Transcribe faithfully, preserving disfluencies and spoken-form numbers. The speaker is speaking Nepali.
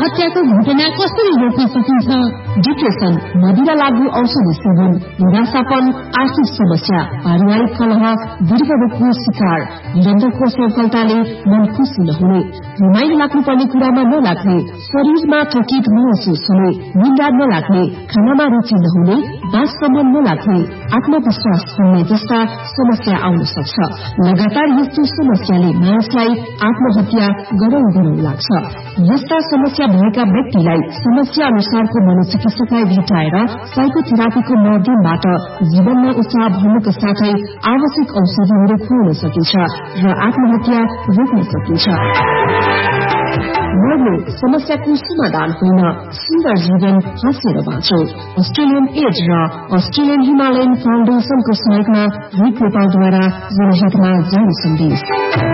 आत्महत्याको घटना कसरी रोक्न सकिन्छ? डिप्रेसन, मदिरा लागू औषधि सेवन, निराशापन, आर्थिक समस्या, पारिवारिक कलह, दीर्घरोगको शिकार, निरन्तरको सफलताले मन खुसी नहुने, रमाइलो लाग्नुपर्ने कुरामा नलाग्ने, शरीरमा थकित महसुस हुने, निन्द्रा नलाग्ने, खानामा रुचि नहुने, बाससम्म नलाग्ने, आत्मविश्वास हुने जस्ता समस्या आउन सक्छ। लगातार यस्तो समस्याले मानिसलाई आत्महत्या गरौं गरौं लाग्छ। यस्ता समस्या भएका व्यक्तिलाई समस्या अनुसारको मनोचिकित्सकलाई भेटाएर साइकोथेरापीको माध्यमबाट जीवनमा उत्साह भर्नुका साथै आवश्यक औषधिहरू खुवाउन सकिन्छ र आत्महत्या रोक्न सकिन्छ। मर्नु समस्याको समाधान होइन, सुन्दर जीवन हाँसेर बाँचो। अस्ट्रेलियन एज र अस्ट्रेलियन हिमालयन फाउन्डेशनको सहयोगमा रिक नेपालद्वारा जनहितमा जारी सन्देश।